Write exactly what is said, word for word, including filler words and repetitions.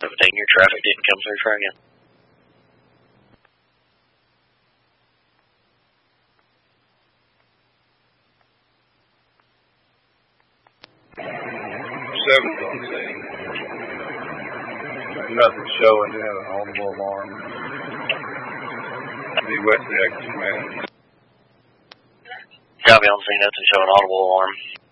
seventeen, your traffic didn't come through. Try again. seventeen. Nothing showing. You have an audible alarm. Be west of the exit, man. Copy on scene, nothing showing audible alarm.